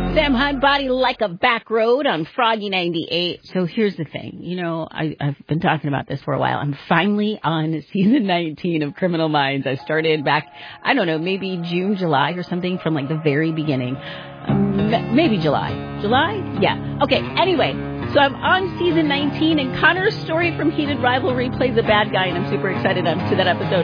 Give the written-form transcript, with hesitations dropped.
Sam Hunt, Body Like a Back Road on Froggy 98. So here's the thing. You know, I've been talking about this for a while. I'm finally on season 19 of Criminal Minds. I started back, I don't know, maybe June, July or something from like the very beginning. Maybe July. July? Yeah. Okay. Anyway, so I'm on season 19 and Connor's story from Heated Rivalry plays a bad guy and I'm super excited to that episode.